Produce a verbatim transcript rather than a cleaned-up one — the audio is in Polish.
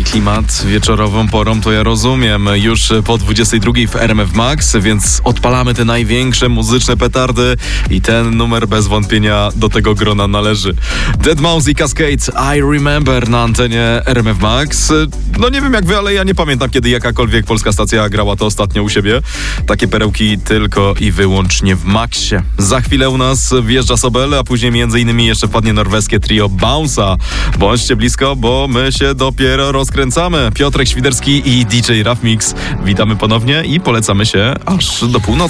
klimat wieczorową porą to ja rozumiem. Już po dwudziestej drugiej w R M F Max, więc odpalamy te największe muzyczne petardy i ten numer bez wątpienia do tego grona należy. deadmau five i Cascade I Remember na antenie R M F Max. No nie wiem jak wy, ale ja nie pamiętam, kiedy jakakolwiek polska stacja grała to ostatnio u siebie. Takie perełki tylko i wyłącznie w Maxie. Za chwilę u nas wjeżdża Sobel, a później między innymi jeszcze wpadnie norweskie trio Bounce'a. Bądźcie blisko, bo my się dopiero rozkręcamy. Piotrek Świderski i D J Raf Mix. Witamy ponownie i polecamy się aż do północy.